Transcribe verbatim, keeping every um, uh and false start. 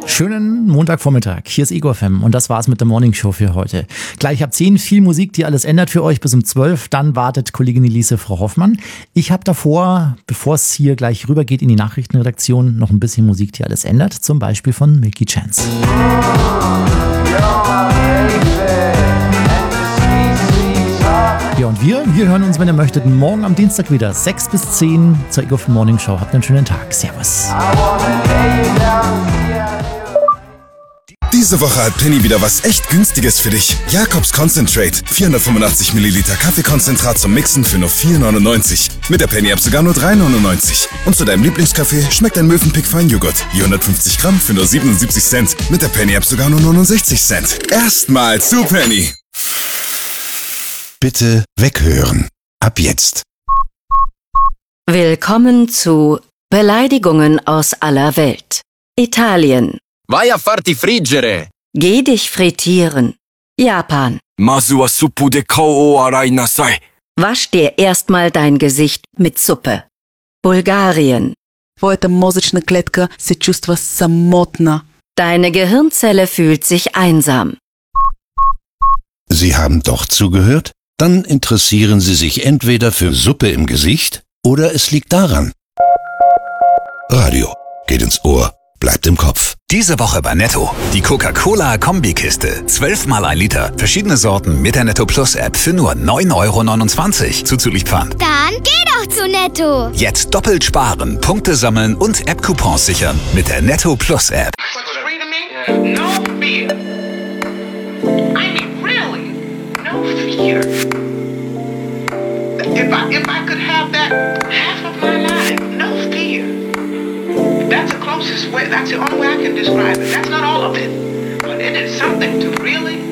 Schönen Montagvormittag. Hier ist Ego F M und das war's mit der Morning Show für heute. Gleich ab zehn viel Musik, die alles ändert für euch bis um zwölf. Dann wartet Kollegin Elise, Frau Hoffmann. Ich habe davor, bevor es hier gleich rübergeht in die Nachrichtenredaktion, noch ein bisschen Musik, die alles ändert. Zum Beispiel von Milky Chance. Ja, und wir, wir hören uns, wenn ihr möchtet, morgen am Dienstag wieder, sechs bis zehn zur Ego F M Morning Show. Habt einen schönen Tag. Servus. Diese Woche hat Penny wieder was echt Günstiges für dich. Jakobs Concentrate. vierhundertfünfundachtzig Milliliter Kaffeekonzentrat zum Mixen für nur vier neunundneunzig. Mit der Penny-App sogar nur drei neunundneunzig. Und zu deinem Lieblingskaffee schmeckt ein Mövenpick Feinjoghurt. Je hundertfünfzig Gramm für nur siebenundsiebzig Cent. Mit der Penny-App sogar nur neunundsechzig Cent. Erstmal zu Penny. Bitte weghören. Ab jetzt. Willkommen zu Beleidigungen aus aller Welt. Italien. Vai a farti friggere. Geh dich frittieren. Japan. Masu wa suppu de kao o arai nasai. Wasch dir erstmal dein Gesicht mit Suppe. Bulgarien. Твоята мозъчна клетка се чувства самотна. Deine Gehirnzelle fühlt sich einsam. Sie haben doch zugehört? Dann interessieren Sie sich entweder für Suppe im Gesicht oder es liegt daran. Radio geht ins Ohr, bleibt im Kopf. Diese Woche bei Netto. Die Coca-Cola-Kombikiste. zwölf mal ein Liter. Verschiedene Sorten mit der Netto Plus App für nur neun Euro neunundzwanzig. Zuzüglich Pfand. Dann geh doch zu Netto. Jetzt doppelt sparen, Punkte sammeln und App-Coupons sichern mit der Netto Plus App. No fear. I mean, really, no fear. If I, if I could have that half of my life, no fear. That's the closest way, that's the only way I can describe it. That's not all of it, but it is something to really